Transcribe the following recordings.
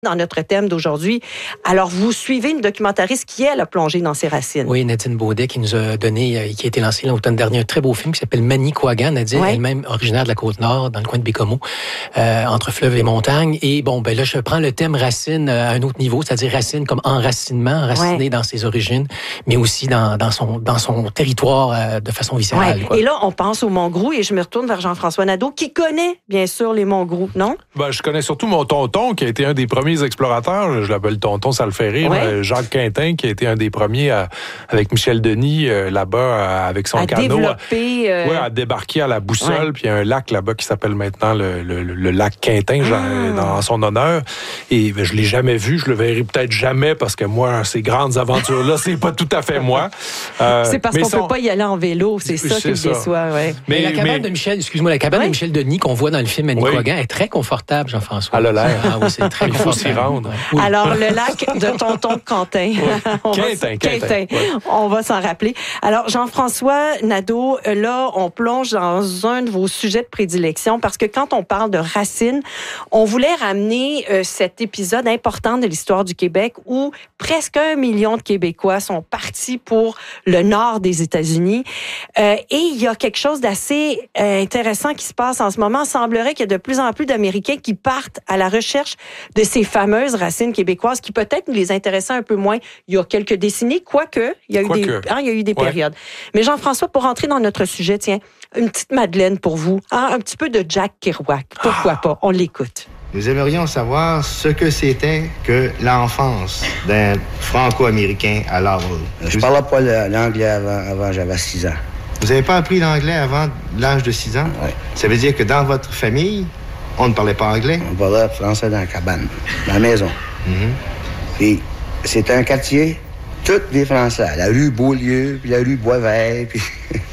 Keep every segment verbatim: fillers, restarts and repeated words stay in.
dans notre thème d'aujourd'hui. Alors, vous suivez une documentariste qui, elle, a plongé dans ses racines. Oui, Nadine Baudet, qui nous a donné, qui a été lancé l'automne dernier, un très beau film qui s'appelle Manicouagan. Nadine, ouais. Elle-même originaire de la Côte-Nord, dans le coin de Bécomo, euh, entre fleuve et montagne. Et bon, ben là, je prends le thème racine à un autre niveau, c'est-à-dire racine comme enracinement, enraciné ouais. dans ses origines, mais aussi dans, dans, son, dans son territoire euh, de façon viscérale. Ouais. Quoi. Et là, on pense aux Montgrou, et je me retourne vers Jean-François Nadeau, qui connaît, bien sûr, les Montgrou, non? Ben, je connais surtout mon tonton, qui a été un des premiers explorateurs. Je l'appelle tonton, ça le fait rire. Ouais. Jacques Quintin, qui a été un des premiers à, avec Michel Denis, euh, là-bas, à, avec son à canot. Développer, à, euh... ouais, à débarquer à la Boussole. Ouais. Puis il y a un lac là-bas qui s'appelle maintenant le, le, le lac Quintin, ah. dans, en son honneur. Et ben, je l'ai jamais vu. Je le verrai peut-être jamais parce que moi, ces grandes aventures-là, c'est pas tout à fait moi. Euh, c'est parce qu'on son... peut pas y aller en vélo. C'est ça c'est qui ça. déçoit. Ouais. Mais, mais la cabane mais... de Michel, excuse-moi, la cabane ouais. de Michel Denis qu'on voit dans le film Manicouagan oui. est très confortable, Jean-François. À l'air. Ah oui, c'est très Il faut s'y rendre. Oui. Alors, le lac de tonton Quentin. Oui. Quintin, Quintin. Quintin. Oui. On va s'en rappeler. Alors, Jean-François Nadeau, là, on plonge dans un de vos sujets de prédilection parce que quand on parle de racines, on voulait ramener euh, cet épisode important de l'histoire du Québec où presque un million de Québécois sont partis pour le nord des États-Unis. Euh, et il y a quelque chose d'assez euh, intéressant qui se passe en ce moment. Il semblerait qu'il y a de plus en plus d'Américains qui partent à la recherche de ces fameuses racines québécoises qui peut-être nous les intéressaient un peu moins il y a quelques décennies, quoique il y a eu des, hein, il y a eu des ouais. périodes. Mais Jean-François, pour rentrer dans notre sujet, tiens, une petite Madeleine pour vous, hein, un petit peu de Jack Kerouac. Pourquoi ah. pas? On l'écoute. Nous aimerions savoir ce que c'était que l'enfance d'un Franco-Américain à Laval. Je ne parlais pas l'anglais avant, avant j'avais six ans. Vous n'avez pas appris l'anglais avant l'âge de six ans? Oui. Ça veut dire que dans votre famille, on ne parlait pas anglais? On parlait français dans la cabane, dans la maison. Mm-hmm. Puis c'était un quartier, tous des Français. La rue Beaulieu, puis la rue Boisvert, puis...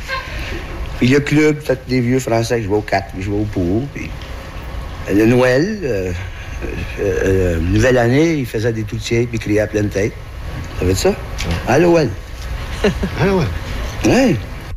puis le club, peut-être des vieux Français qui jouaient au quatre, qui jouaient au pour. Puis le Noël, euh, euh, euh, nouvelle année, ils faisaient des toutiers, puis ils criaient à pleine tête. Ça veut dire ça? À Noël. À Noël. Oui.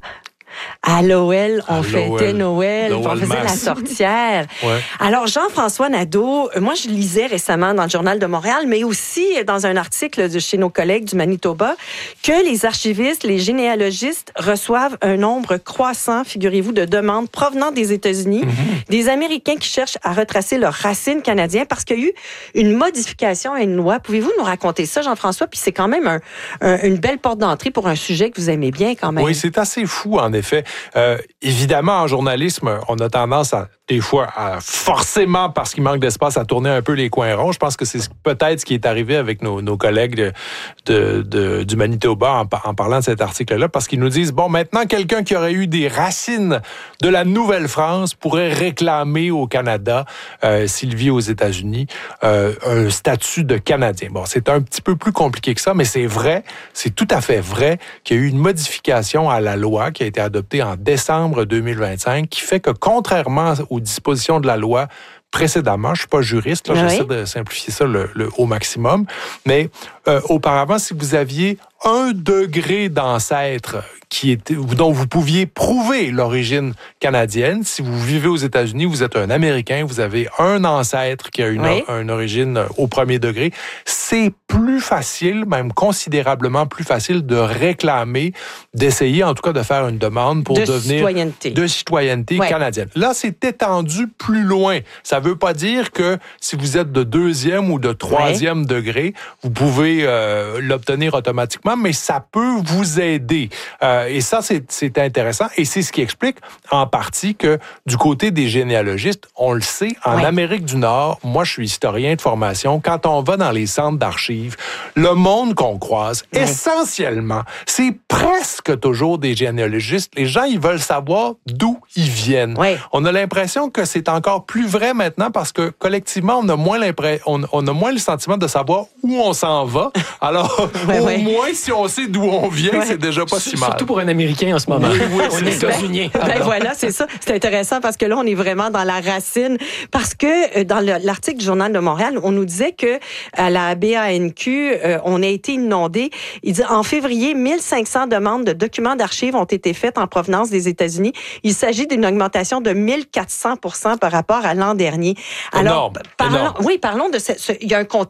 À l'O L, on fêtait Noël, on faisait la sorcière. Ouais. Alors, Jean-François Nadeau, moi, je lisais récemment dans le Journal de Montréal, mais aussi dans un article de chez nos collègues du Manitoba, que les archivistes, les généalogistes reçoivent un nombre croissant, figurez-vous, de demandes provenant des États-Unis, mm-hmm. des Américains qui cherchent à retracer leurs racines canadiennes parce qu'il y a eu une modification à une loi. Pouvez-vous nous raconter ça, Jean-François? Puis c'est quand même un, un, une belle porte d'entrée pour un sujet que vous aimez bien quand même. Oui, c'est assez fou, en effet. Euh, évidemment, en journalisme, on a tendance à, des fois, à forcément, parce qu'il manque d'espace, à tourner un peu les coins ronds. Je pense que c'est peut-être ce qui est arrivé avec nos, nos collègues de, de, de, du Manitoba en, en parlant de cet article-là, parce qu'ils nous disent, bon, maintenant, quelqu'un qui aurait eu des racines de la Nouvelle-France pourrait réclamer au Canada, euh, s'il vit aux États-Unis, euh, un statut de Canadien. Bon, c'est un petit peu plus compliqué que ça, mais c'est vrai, c'est tout à fait vrai qu'il y a eu une modification à la loi qui a été adoptée en décembre deux mille vingt-cinq, qui fait que, contrairement aux dispositions de la loi précédemment, je suis pas juriste, là, oui. j'essaie de simplifier ça le, le, au maximum, mais euh, auparavant, si vous aviez un degré d'ancêtre qui était, dont vous pouviez prouver l'origine canadienne, si vous vivez aux États-Unis, vous êtes un Américain, vous avez un ancêtre qui a une, oui. une origine au premier degré, c'est plus facile, même considérablement plus facile de réclamer, d'essayer en tout cas de faire une demande pour de devenir citoyenneté. de citoyenneté oui. canadienne. Là, c'est étendu plus loin. Ça veut pas dire que si vous êtes de deuxième ou de troisième oui. degré, vous pouvez euh, l'obtenir automatiquement, mais ça peut vous aider. Euh, et ça, c'est, c'est intéressant. Et c'est ce qui explique en partie que du côté des généalogistes, on le sait, en oui. Amérique du Nord, moi, je suis historien de formation, quand on va dans les centres d'archives, le monde qu'on croise, oui. essentiellement, c'est presque toujours des généalogistes. Les gens, ils veulent savoir d'où ils viennent. Oui. On a l'impression que c'est encore plus vrai maintenant parce que collectivement, on a moins l'impression, on, on a moins le sentiment de savoir où on s'en va. Alors, oui, au oui. moins, si on sait d'où on vient, ouais. c'est déjà pas si mal. Surtout pour un Américain en ce moment. Oui, oui, on est États-Unis. Ben, ben voilà, c'est ça. C'est intéressant parce que là, on est vraiment dans la racine. Parce que dans le, l'article du Journal de Montréal, on nous disait que à la B A N Q, euh, on a été inondé. Il dit en février, mille cinq cents demandes de documents d'archives ont été faites en provenance des États-Unis. Il s'agit d'une augmentation de mille quatre cents pour cent par rapport à l'an dernier. Alors, énorme, parlons, énorme. oui, parlons de ce, ce, il y a un contexte